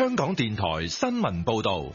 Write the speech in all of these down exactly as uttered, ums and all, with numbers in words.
香港電台新聞報道。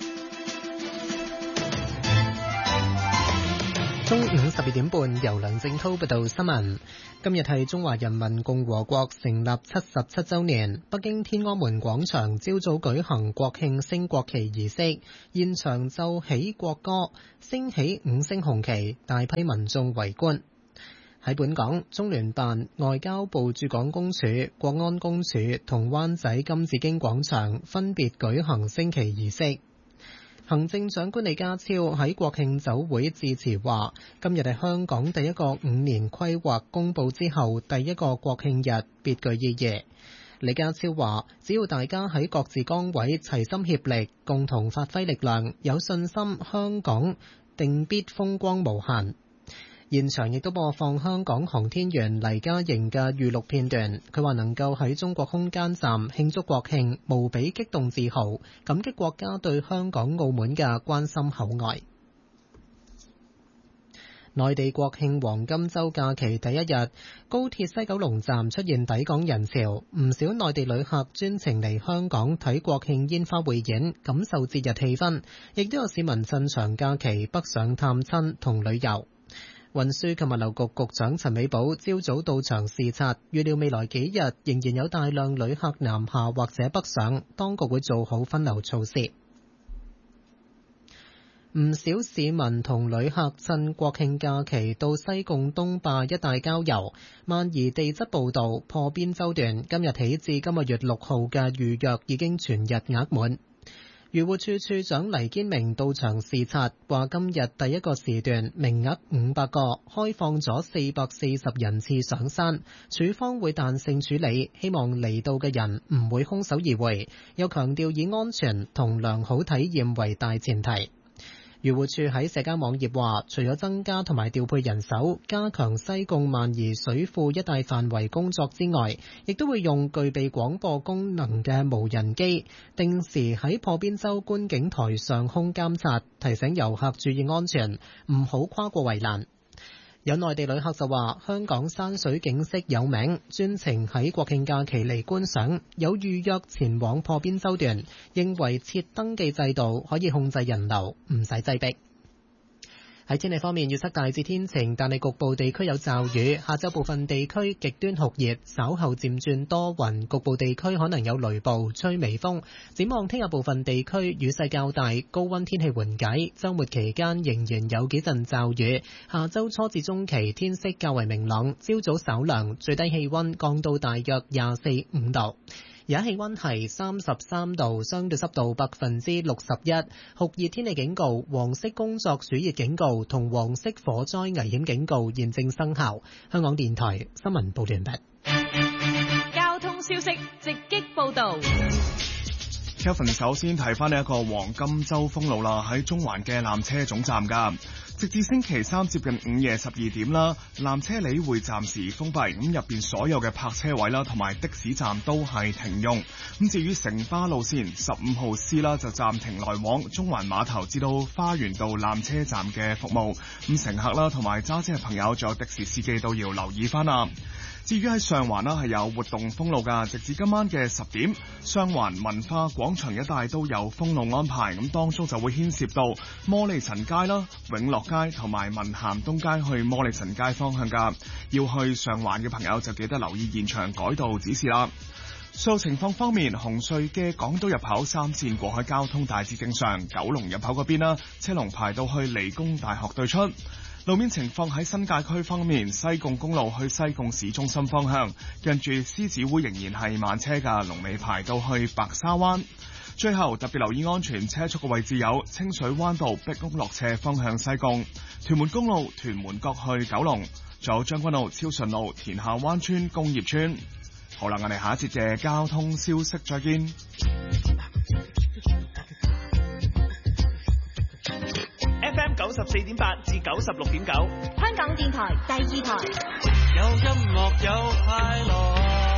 中午十二點半，由梁正濤報道新聞。今日係中華人民共和國成立七十七週年，北京天安門廣場朝早舉行國慶升國旗儀式，現場奏起國歌，升起五星紅旗，大批民眾圍觀。喺本港，中聯辦、外交部駐港公署、國安公署同灣仔金紫荊廣場分別舉行升旗儀式。行政長官李家超喺國慶酒會致辭話，今日係香港第一個五年規劃公佈之後第一個國慶日，別具意義。李家超話，只要大家喺各自崗位齊心協力，共同發揮力量，有信心香港定必風光無限。現場亦都播放香港航天員黎嘉瑩嘅預錄片段，佢話能夠喺中國空間站慶祝國慶，無比激動自豪，感激國家對香港澳門嘅關心厚愛。內地國慶黃金週假期第一日，高鐵西九龍站出現抵港人潮，唔少內地旅客專程嚟香港睇國慶煙花匯演，感受節日氣氛，亦都有市民趁長假期北上探親同旅遊。運輸及物流局局長陳美寶朝早到場視察，預料未來幾日仍然有大量旅客南下或者北上，當局會做好分流措施。唔少市民同旅客趁國慶假期到西貢東壩一帶郊遊。萬宜地質報道，破邊洲段今日起至今個月六號嘅預約已經全日額滿。漁護處處長黎堅明到場視察，話今日第一個時段名額五百個，開放咗四百四十人次上山，處方會彈性處理，希望嚟到嘅人唔會空手而回，又強調以安全同良好體驗為大前提。漁護署喺社交網頁話，除咗增加同埋調配人手，加強西貢萬宜水庫一帶範圍工作之外，亦都會用具備廣播功能嘅無人機，定時喺破邊洲觀景台上空監察，提醒遊客注意安全，唔好跨過圍欄。有內地旅客就話，香港山水景色有名，專程喺國慶假期嚟觀賞，有預約前往破邊洲段，認為設登記制度可以控制人流，唔使擠迫。喺天氣方面，預測大致天晴，但係局部地區有驟雨。下晝部分地區極端酷熱，稍後漸轉多雲，局部地區可能有雷暴，吹微風。展望聽日部分地區雨勢較大，高溫天氣緩解。週末期間仍然有幾陣驟雨。下週初至中期天色較為明朗，朝早稍涼，最低氣溫降到大約廿四五度。而家氣溫係三十三度，相對濕度百分之六十一，酷熱天氣警告、黃色工作暑熱警告同黃色火災危險警告現正生效。香港電台新聞報道完畢。 交通消息直擊報道。 Kevin 首先提翻呢一個黃金週封路啦，喺中環嘅纜車總站噶。直至星期三接近午夜十二點啦，纜車里會暫時封閉，咁入邊所有嘅泊車位啦，同埋的士站都係停用。咁至於城巴路線十五號 C 啦，就暫停來往中環碼頭至到花園道纜車站嘅服務。咁乘客啦，同埋揸車嘅朋友，仲有的士司機都要留意翻啦。至於喺上環啦，係有活動封路噶，直至今晚嘅十點，上環文化廣場一帶都有封路安排，咁當中就會牽涉到摩利臣街啦、永樂街同埋文咸東街去摩利臣街方向噶，要去上環嘅朋友就記得留意現場改道指示啦。隧道情況方面，紅隧嘅港島入口三線過海交通大致正常，九龍入口嗰邊啦，車龍排到去理工大學對出。路面情況喺新界區方面，西貢公路去西貢市中心方向，近住獅子會仍然係慢車㗎，龍尾排到去白沙灣。最後特別留意安全車速嘅位置有清水灣道壁屋落斜方向西貢、屯門公路屯門角去九龍，仲有將軍澳超順路田下灣村工業村。好啦，我哋下一節嘅交通消息再見。 F M 九十四點八至九十六點九， 香港電台第二台。 有音樂有快樂。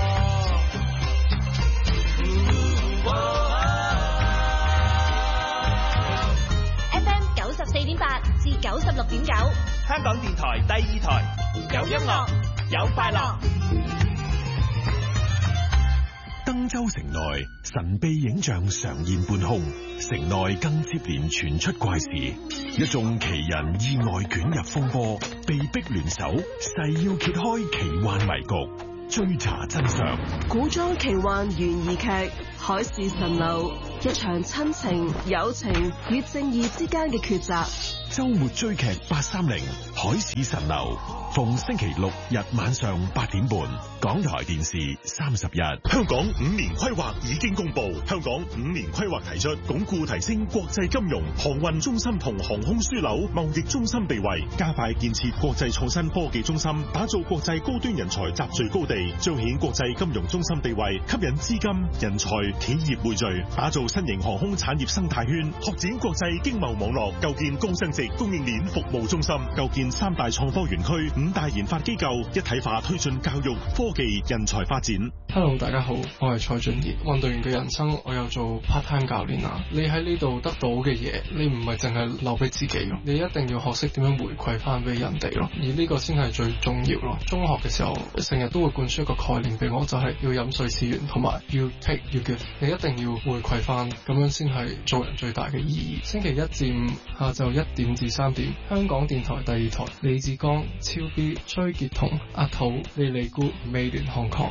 F M 九十四點八至九十六點九， 香港電台第二台。有音樂有快樂。 登州城內神秘影像常現半空，城內更接連傳出怪事，一眾奇人意外捲入風波，被逼聯手，誓要揭開奇幻迷局，追查真相。 古裝奇幻懸疑劇《海市蜃樓》，一場親情、友情與正義之間嘅抉擇。 周末追劇八三零《海市蜃樓》，逢星期六日晚上八點半，港台電視三十一。 香港五年規劃已經公布，香港五年規劃提出鞏固提升國際金融、航運中心同航空樞紐貿易中心地位，加快建設國際創新科技中心，打造國際高端人才集聚高地，彰顯國際金融中心地位，吸引資金、人才、企業匯聚，打造新型航空產業生態圈，擴展國際經貿網絡，構建高增值供應鏈服務中心，構建三大創科園區、五大研發機構，一體化推進教育、科技、人才發展。 Hello， 大家好，我係蔡俊傑。運動員嘅人生，我有做 part time 教練啊。你喺呢度得到嘅嘢，你唔係淨係留俾自己咯，你一定要學識點樣回饋翻俾人哋咯。而呢個先係最重要咯。中學嘅時候，成日都會灌輸一個概念俾我，就係要飲水思源，同埋要 take 要 give。你一定要回饋翻，咁樣先係做人最大嘅意義。星期一至五下晝一點至三點，香港電台第二台，李志剛、超 B、崔傑彤、阿土、莉莉姑、美聯漢確。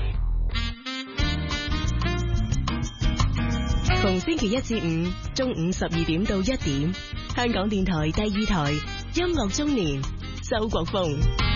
逢星期一至五中午十二點到一點，香港電台第二台音樂中年，周國峰。